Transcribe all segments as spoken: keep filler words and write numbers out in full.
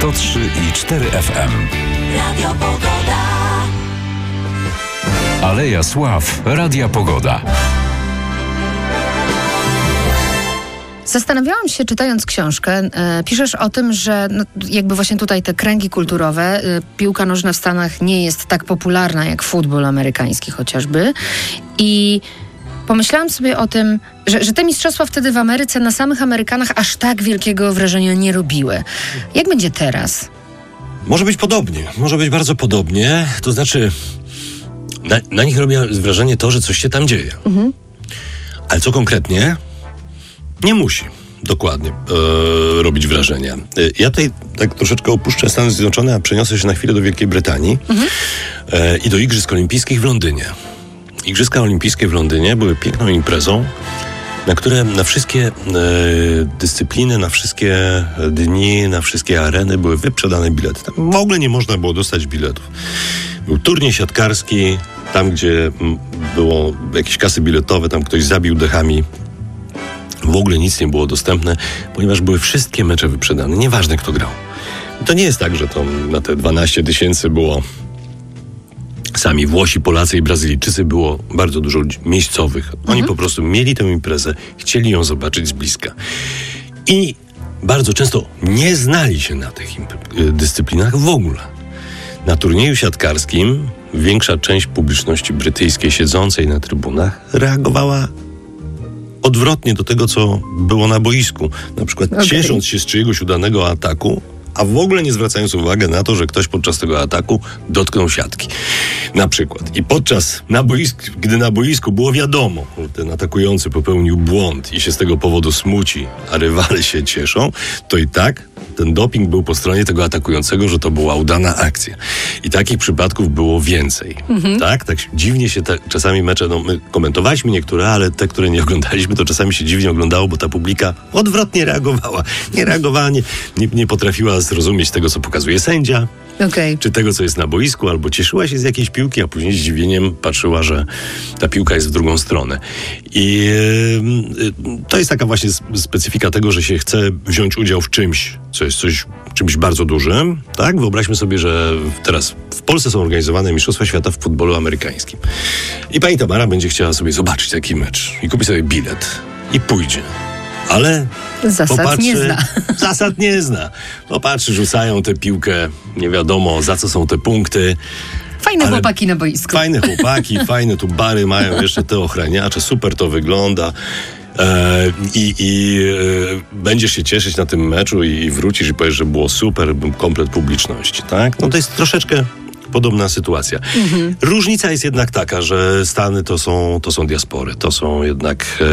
sto trzy i cztery F M. Radio Pogoda. Aleja Sław, Radia Pogoda. Zastanawiałam się, czytając książkę, e, piszesz o tym, że no, jakby właśnie tutaj te kręgi kulturowe, e, piłka nożna w Stanach nie jest tak popularna jak futbol amerykański chociażby. I pomyślałam sobie o tym, że, że te mistrzostwa wtedy w Ameryce na samych Amerykanach aż tak wielkiego wrażenia nie robiły. Jak będzie teraz? Może być podobnie, może być bardzo podobnie. To znaczy, na, na nich robi wrażenie to, że coś się tam dzieje. Mhm. Ale co konkretnie? Nie musi dokładnie e, robić wrażenia. E, ja tutaj tak troszeczkę opuszczę Stany Zjednoczone, a przeniosę się na chwilę do Wielkiej Brytanii mhm. e, i do Igrzysk Olimpijskich w Londynie. Igrzyska Olimpijskie w Londynie były piękną imprezą, na które na wszystkie e, dyscypliny, na wszystkie dni, na wszystkie areny były wyprzedane bilety. Tam w ogóle nie można było dostać biletów. Był turniej siatkarski, tam gdzie m, było jakieś kasy biletowe, tam ktoś zabił dechami. W ogóle nic nie było dostępne, ponieważ były wszystkie mecze wyprzedane, nieważne kto grał. To nie jest tak, że to na te dwanaście tysięcy było sami Włosi, Polacy i Brazylijczycy, było bardzo dużo ludzi miejscowych. Oni mhm. po prostu mieli tę imprezę, chcieli ją zobaczyć z bliska. I bardzo często nie znali się na tych imp- dyscyplinach w ogóle. Na turnieju siatkarskim większa część publiczności brytyjskiej siedzącej na trybunach reagowała odwrotnie do tego, co było na boisku. Na przykład okay. ciesząc się z czyjegoś udanego ataku, a w ogóle nie zwracając uwagi na to, że ktoś podczas tego ataku dotknął siatki. Na przykład. I podczas, na boisku, gdy na boisku było wiadomo, że ten atakujący popełnił błąd i się z tego powodu smuci, a rywale się cieszą, to i tak ten doping był po stronie tego atakującego, że to była udana akcja. I takich przypadków było więcej. Mhm. Tak? Tak dziwnie się te, czasami mecze, no my komentowaliśmy niektóre, ale te, które nie oglądaliśmy, to czasami się dziwnie oglądało, bo ta publika odwrotnie reagowała. Nie reagowała, nie, nie, nie potrafiła zrozumieć tego, co pokazuje sędzia, okay. czy tego, co jest na boisku, albo cieszyła się z jakiejś piłki, a później z zdziwieniem patrzyła, że ta piłka jest w drugą stronę. I yy, to jest taka właśnie specyfika tego, że się chce wziąć udział w czymś, co jest coś, czymś bardzo dużym, tak? Wyobraźmy sobie, że teraz w Polsce są organizowane Mistrzostwa Świata w futbolu amerykańskim. I pani Tamara będzie chciała sobie zobaczyć taki mecz i kupi sobie bilet i pójdzie. Ale zasad popatrzy, nie zna. Zasad nie zna. Popatrzy, rzucają tę piłkę, nie wiadomo za co są te punkty. Fajne chłopaki na boisku. Fajne chłopaki, fajne tu bary mają jeszcze te ochraniacze, super to wygląda. E, I i e, będziesz się cieszyć na tym meczu i, i wrócisz i powiesz, że było super, komplet publiczności, tak? No to jest troszeczkę podobna sytuacja. Mhm. Różnica jest jednak taka, że Stany to są, to są diaspory, to są jednak e,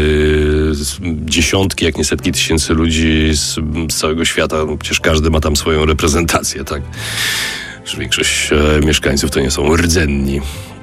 dziesiątki, jak nie setki tysięcy ludzi z, z całego świata. Przecież każdy ma tam swoją reprezentację, tak? Że większość e, mieszkańców to nie są rdzenni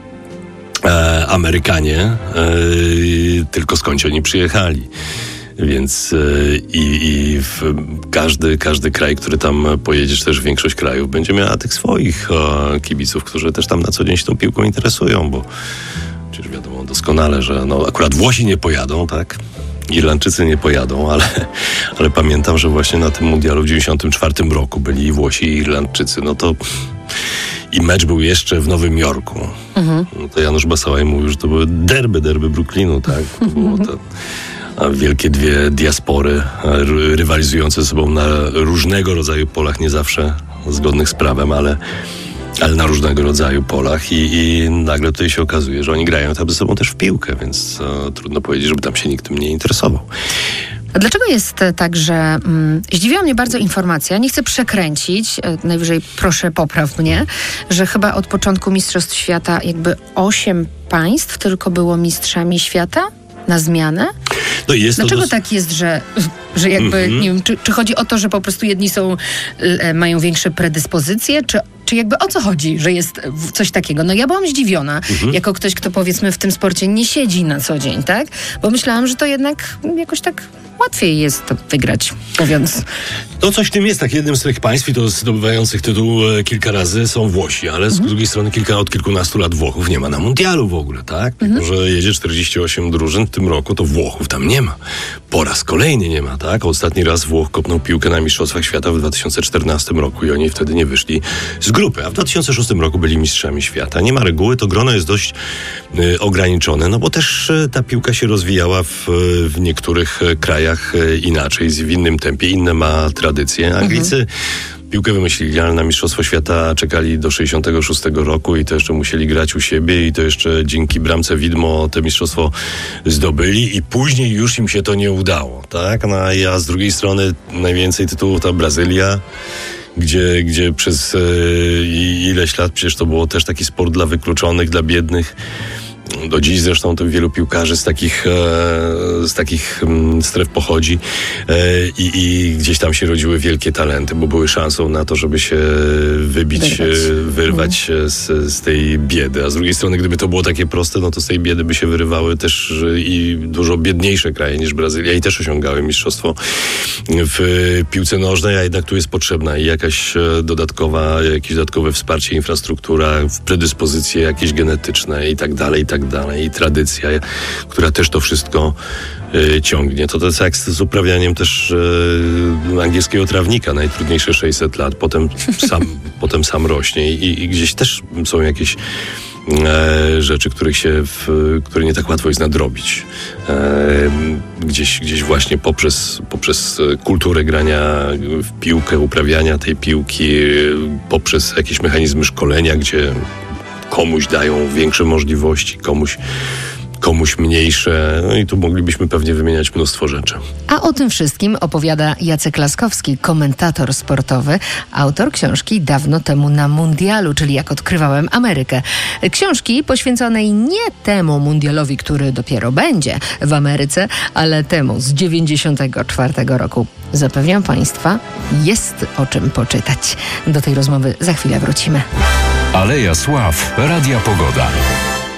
e, Amerykanie, e, tylko skądś oni przyjechali. Więc e, i, i w każdy, każdy kraj, który tam pojedziesz, też większość krajów będzie miała tych swoich e, kibiców, którzy też tam na co dzień się tą piłką interesują, bo przecież wiadomo doskonale, że no, akurat Włosi nie pojadą, tak? Irlandczycy nie pojadą, ale, ale pamiętam, że właśnie na tym mundialu w dziewięćdziesiątym czwartym roku byli i Włosi, i Irlandczycy. No to i mecz był jeszcze w Nowym Jorku. Mhm. No to Janusz Basałaj mówił, że to były derby, derby Brooklynu, tak? To było to, a wielkie dwie diaspory rywalizujące ze sobą na różnego rodzaju polach, nie zawsze zgodnych z prawem, ale ale na różnego rodzaju polach i, i nagle tutaj się okazuje, że oni grają tam ze sobą też w piłkę, więc e, trudno powiedzieć, żeby tam się nikt tym nie interesował. A dlaczego jest tak, że mm, zdziwiła mnie bardzo informacja, nie chcę przekręcić, e, najwyżej proszę popraw mnie, że chyba od początku Mistrzostw Świata jakby osiem państw tylko było mistrzami świata na zmianę? No jest Dlaczego dos- tak jest, że, że jakby, mm-hmm. nie wiem, czy, czy chodzi o to, że po prostu jedni są, e, mają większe predyspozycje, czy czy jakby o co chodzi, że jest coś takiego? No ja byłam zdziwiona, mhm. jako ktoś, kto powiedzmy w tym sporcie nie siedzi na co dzień, tak? Bo myślałam, że to jednak jakoś tak łatwiej jest to wygrać, mówiąc. To coś w tym jest, tak jednym z tych państw, i to zdobywających tytuł e, kilka razy są Włosi, ale mhm. z drugiej strony kilka, od kilkunastu lat Włochów nie ma na mundialu w ogóle, tak? Mhm. Mimo, że jedzie czterdzieści osiem drużyn w tym roku, to Włochów tam nie ma. Po raz kolejny nie ma, tak? Ostatni raz Włoch kopnął piłkę na Mistrzostwach Świata w dwa tysiące czternastym roku i oni wtedy nie wyszli z grupy, a w dwa tysiące szóstym roku byli mistrzami świata. Nie ma reguły, to grono jest dość y, ograniczone, no bo też y, ta piłka się rozwijała w, w niektórych y, krajach y, inaczej, w innym tempie, inne ma tradycje. Anglicy mhm. piłkę wymyślili, ale na Mistrzostwo Świata czekali do sześćdziesiątego szóstego roku i to jeszcze musieli grać u siebie i to jeszcze dzięki bramce widmo te mistrzostwo zdobyli i później już im się to nie udało, tak? No a z drugiej strony najwięcej tytułów ta Brazylia, gdzie, gdzie przez e, ileś lat przecież to było też taki sport dla wykluczonych, dla biednych. Do dziś zresztą to wielu piłkarzy z takich, e, z takich m, stref pochodzi e, i, i gdzieś tam się rodziły wielkie talenty, bo były szansą na to, żeby się wybić, wyrwać, e, wyrwać mm. z, z tej biedy. A z drugiej strony, gdyby to było takie proste, no to z tej biedy by się wyrywały też i dużo biedniejsze kraje niż Brazylia i też osiągały mistrzostwo w piłce nożnej, a jednak tu jest potrzebna i jakaś dodatkowa, jakieś dodatkowe wsparcie, infrastruktura, predyspozycje jakieś genetyczne i tak dalej, i tak dalej, i tradycja, która też to wszystko y, ciągnie. To to jest jak z, z uprawianiem też y, angielskiego trawnika, najtrudniejsze sześćset lat, potem sam, potem sam rośnie i, i gdzieś też są jakieś e, rzeczy, których się w, które nie tak łatwo jest nadrobić. E, gdzieś, gdzieś właśnie poprzez, poprzez kulturę grania w piłkę, uprawiania tej piłki, poprzez jakieś mechanizmy szkolenia, gdzie komuś dają większe możliwości, komuś, komuś mniejsze. No i tu moglibyśmy pewnie wymieniać mnóstwo rzeczy. A o tym wszystkim opowiada Jacek Laskowski, komentator sportowy, autor książki Dawno temu na mundialu, czyli Jak odkrywałem Amerykę. Książki poświęconej nie temu mundialowi, który dopiero będzie w Ameryce, ale temu z dziewięćdziesiątego czwartego roku. Zapewniam Państwa, jest o czym poczytać. Do tej rozmowy za chwilę wrócimy. Aleja Sław, Radia Pogoda.